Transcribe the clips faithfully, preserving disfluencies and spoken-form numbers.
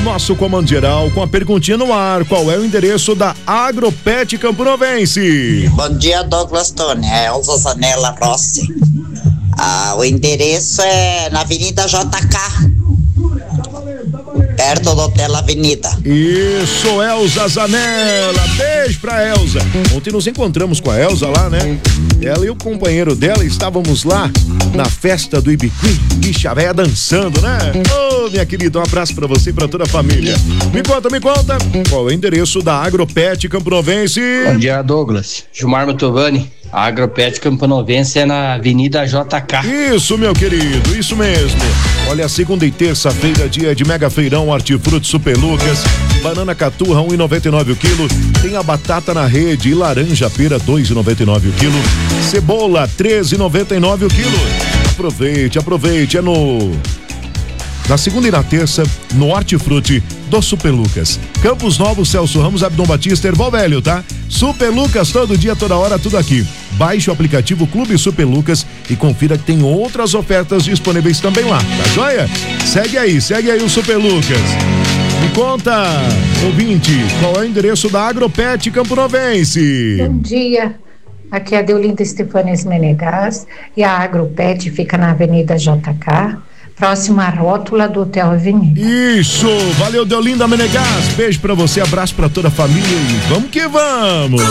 nosso comando geral com a perguntinha no ar. Qual é o endereço da Agropet Camponovense? Bom dia, Douglas Tony. É Elza Zanella Rossi. Ah, o endereço é na Avenida J K, perto do Hotel Avenida. Isso, Elza Zanella. Beijo pra Elza. Ontem nos encontramos com a Elza lá, né? Ela e o companheiro dela estávamos lá na festa do Ibiqui. Bicha véia dançando, né? Ô, oh, minha querida, um abraço pra você e pra toda a família. Me conta, me conta. Qual é o endereço da Agropet Camponovense? Bom dia, Douglas. Gilmar Motovani. A Agropet Camponovense é na Avenida J K. Isso, meu querido, isso mesmo. Olha, segunda e terça-feira, dia de mega feirão Hortifruti Super Lucas. Banana caturra um real e noventa e nove o quilo. Tem a batata na rede e laranja pera dois reais e noventa e nove o quilo. Cebola treze reais e noventa e nove o quilo. Aproveite, aproveite, é no... Na segunda e na terça, no Hortifruti do Super Lucas. Campos Novos, Celso Ramos, Abdom Batista, Erval Velho, tá? Super Lucas, todo dia, toda hora, tudo aqui. Baixe o aplicativo Clube Super Lucas e confira que tem outras ofertas disponíveis também lá, tá joia? Segue aí, segue aí o Super Lucas. Me conta, ouvinte, qual é o endereço da Agropet Camponovense? Bom dia, aqui é a Deolinda Estefanes Menegas e a Agropet fica na Avenida J K, próxima à rótula do Hotel Avenida. Isso, valeu Deolinda Menegas, beijo pra você, abraço pra toda a família e vamos que vamos!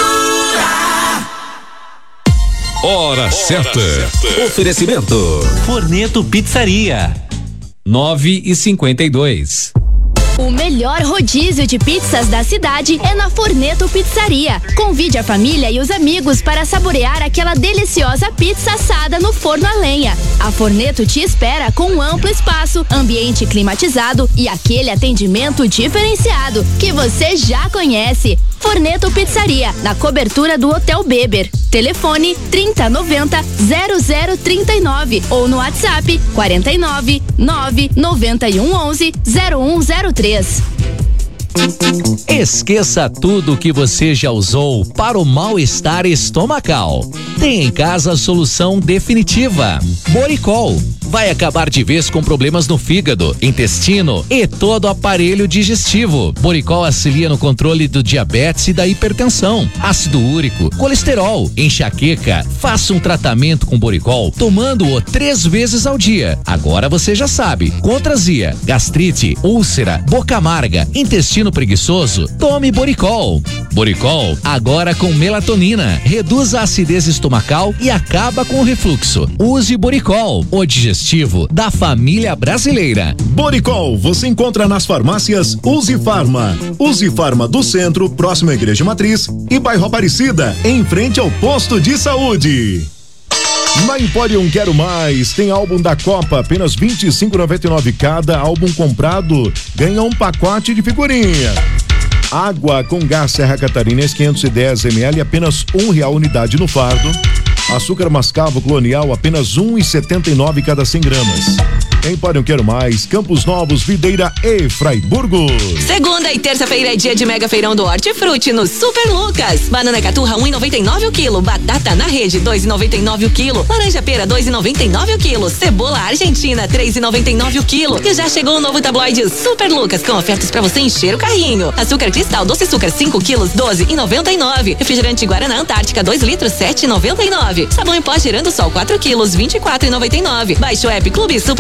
Hora, Hora certa. certa. Oferecimento Forneto Pizzaria nove e cinquenta e dois. O melhor rodízio de pizzas da cidade é na Forneto Pizzaria. Convide a família e os amigos para saborear aquela deliciosa pizza assada no forno a lenha. A Forneto te espera com um amplo espaço, ambiente climatizado e aquele atendimento diferenciado que você já conhece. Forneto Pizzaria, na cobertura do Hotel Beber. Telefone trinta noventa zero zero trinta e nove ou no WhatsApp quarenta e nove nove noventa e um onze zero um zero três. Esqueça tudo o que você já usou para o mal-estar estomacal. Tem em casa a solução definitiva. Boricol. Vai acabar de vez com problemas no fígado, intestino e todo o aparelho digestivo. Boricol auxilia no controle do diabetes e da hipertensão, ácido úrico, colesterol, enxaqueca. Faça um tratamento com Boricol tomando-o três vezes ao dia. Agora você já sabe. Contra azia, gastrite, úlcera, boca amarga, intestino preguiçoso, tome Boricol. Boricol, agora com melatonina, reduz a acidez estomacal e acaba com o refluxo. Use Boricol, o digestivo da família brasileira. Boricol, você encontra nas farmácias Uzi Farma. Uzi Farma do Centro, próximo à Igreja Matriz e bairro Aparecida, em frente ao posto de saúde. Na Emporium Quero Mais, tem álbum da Copa, apenas vinte e cinco reais e noventa e nove cada. Álbum comprado ganha um pacote de figurinha. Água com gás Serra Catarinense quinhentos e dez mililitros, apenas um real unidade no fardo. Açúcar mascavo colonial, apenas um real e setenta e nove cada cem gramas. Emporium Quero Mais, Campos Novos, Videira e Fraiburgo. Segunda e terça-feira é dia de mega feirão do Hortifruti no Super Lucas. Banana caturra um real e noventa e nove o quilo, batata na rede dois reais e noventa e nove o quilo, laranja pera dois reais e noventa e nove o quilo, cebola argentina três reais e noventa e nove o quilo. E já chegou o novo tabloide Super Lucas com ofertas pra você encher o carrinho. Açúcar cristal doce açúcar cinco quilos doze reais e noventa e nove. Refrigerante Guaraná Antártica dois litros sete reais e noventa e nove. Sabão em pó Girando Sol quatro quilos vinte e quatro reais e noventa e nove. Baixe o app Clube Super